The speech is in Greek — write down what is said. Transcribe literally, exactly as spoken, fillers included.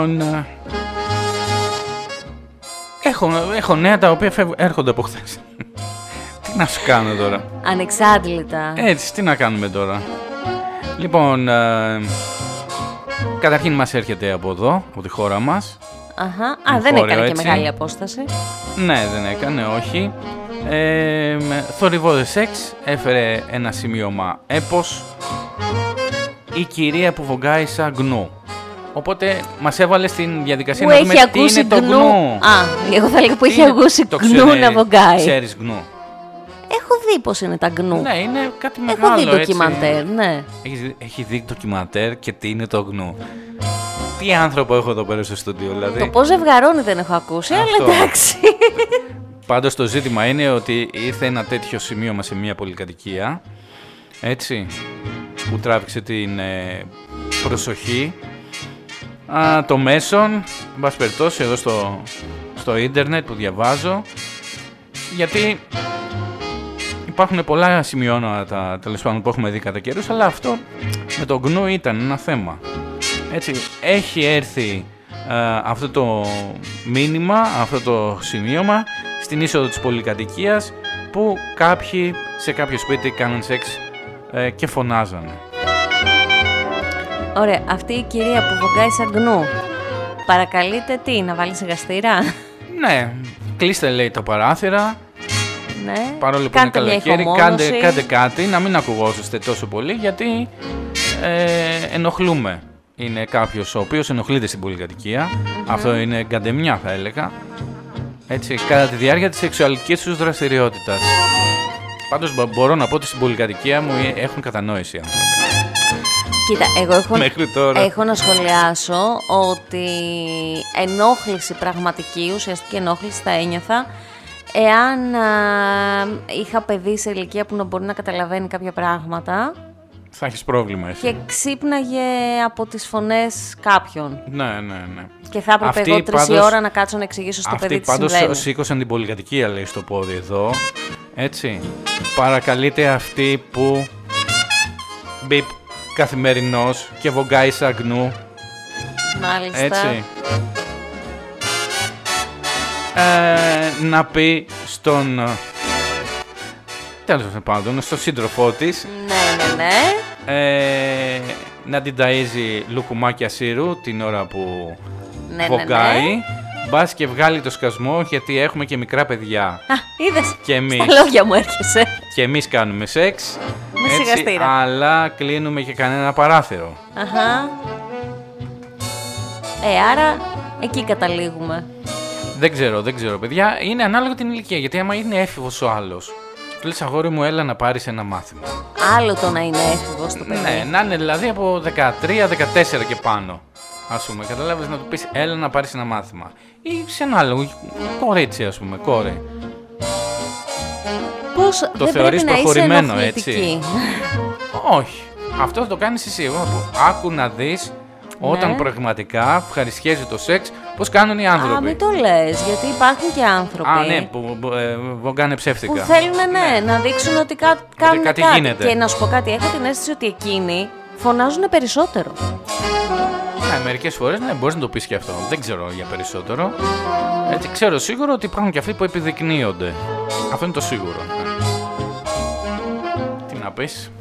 Έχω, έχω νέα τα οποία φεύγουν, έρχονται από χθες. Τι να σου κάνω τώρα. Ανεξάντλητα. Έτσι, τι να κάνουμε τώρα. Λοιπόν, ε, καταρχήν μας έρχεται από εδώ, από τη χώρα μας. Αχα. Α, δεν έκανε έτσι και μεγάλη απόσταση. Ναι, δεν έκανε, όχι. Ε, θορυβόδες σεξ, έφερε ένα σημείωμα έπος. Η κυρία που βογκάει σαν γνού. Οπότε μας έβαλε στην διαδικασία που να δούμε τι είναι το γνού. γνού. Α, εγώ θα λέγα που έχει ακούσει γνού να βογκάει. Ξέρεις γνού. Έχω δει πώς είναι τα γνού. Ναι, είναι κάτι μεγάλο. Έχω δει ντοκιμαντέρ, ναι. Έχει, έχει δει ντοκιμαντέρ και τι είναι το γνού. Τι άνθρωπο έχω εδώ πέρα στο στούντιο, δηλαδή. Το πώς ζευγαρώνει δεν έχω ακούσει, αυτό. Αλλά εντάξει. Πάντως το ζήτημα είναι ότι ήρθε ένα τέτοιο σημείωμα σε μια πολυκατοικία, έτσι, που τράβηξε την ε, προσοχή α, το μέσον, εν πάση περιπτώσει, εδώ στο, στο ίντερνετ που διαβάζω, γιατί υπάρχουν πολλά σημειώματα τέλος πάντων που έχουμε δει κατά καιρούς, αλλά αυτό με το γνου ήταν ένα θέμα. Έτσι, έχει έρθει α, αυτό το μήνυμα, αυτό το σημείωμα στην είσοδο της πολυκατοικίας που κάποιοι σε κάποιο σπίτι κάνουν σεξ ε, και φωνάζανε. Ωραία, αυτή η κυρία που βογκάει σαν γνου, παρακαλείτε τι, να βάλει σιγαστήρα? Ναι, κλείστε λέει τα παράθυρα. Ναι. Παρόλο που κάντε είναι καλοκαίρι, κάντε, κάντε κάτι, να μην ακουγόσαστε τόσο πολύ, γιατί ε, ενοχλούμε. Είναι κάποιος ο οποίος ενοχλείται στην πολυκατοικία. Mm-hmm. Αυτό είναι γκαντεμιά, θα έλεγα. Έτσι, κατά τη διάρκεια της σεξουαλικής τους δραστηριότητας. Πάντως μπορώ να πω ότι στην πολυκατοικία μου έχουν κατανόηση άνθρωποι. Κοίτα, εγώ έχω, μέχρι τώρα. έχω να σχολιάσω ότι ενόχληση πραγματική, ουσιαστική ενόχληση θα ένιωθα εάν α, είχα παιδί σε ηλικία που να μπορεί να καταλαβαίνει κάποια πράγματα. Θα έχεις πρόβλημα εσύ. Και ξύπναγε από τις φωνές κάποιον. Ναι, ναι, ναι. Και θα έπρεπε αυτή, εγώ τρεις πάντως, η ώρα να κάτσω να εξηγήσω στο παιδί τι συμβαίνει. Αυτοί πάντως σήκωσαν την πολυκατοικία, λέει, στο πόδι εδώ. Έτσι. Παρακαλείται αυτή που μπιπ καθημερινός και βογκάει σαν γνου. Μάλιστα. Έτσι. Ε, να πει στον... τέλος πάντων, στον σύντροφό της. Ναι, ναι, ναι. Ε, να την ταΐζει λουκουμάκια σύρου την ώρα που ναι, βογκάει. Ναι, ναι. Μπας και βγάλει το σκασμό, γιατί έχουμε και μικρά παιδιά. Α, είδες. Και εμείς. Στα λόγια μου έρχεσαι. Και εμείς κάνουμε σεξ. Με σιγαστήρα. Αλλά κλείνουμε και κανένα παράθυρο. Αχα. Ε, άρα εκεί καταλήγουμε. Δεν ξέρω, δεν ξέρω, παιδιά. Είναι ανάλογα την ηλικία. Γιατί άμα είναι έφηβος ο άλλος, του λες αγόρι μου, έλα να πάρεις ένα μάθημα. Άλλο το να είναι έφηβος το παιδί. Ναι, να είναι δηλαδή από δεκατρία δεκατέσσερα και πάνω. Ας πούμε, καταλάβεις, να του πεις έλα να πάρεις ένα μάθημα. Ή σε ένα άλλο κορίτσι, ας πούμε, κόρη. Πώς το δεν θεωρείς πρέπει προχωρημένο, να έτσι? Όχι. Αυτό θα το κάνεις εσύ. Εγώ να πω. Άκου να δεις όταν ναι. πραγματικά ευχαριστιέζει το σεξ, πώς κάνουν οι άνθρωποι. Α, μην το λες, γιατί υπάρχουν και άνθρωποι. Α, ναι, που ε, βογκάνε ψεύτικα. Που θέλουν, ναι, ναι, να δείξουν ότι κά, κάνουν κάτι, κάτι. Γίνεται. Και να σου πω κάτι, έχω την αίσθηση ότι εκείνοι φωνάζουν περισσότερο. Ναι, μερικές φορές, ναι, μπορείς να το πεις και αυτό. Δεν ξέρω για περισσότερο. Έτσι, ξέρω σίγουρο ότι υπάρχουν και αυτοί που επιδεικνύονται. Αυτό είναι το σίγουρο. Τι να πεις.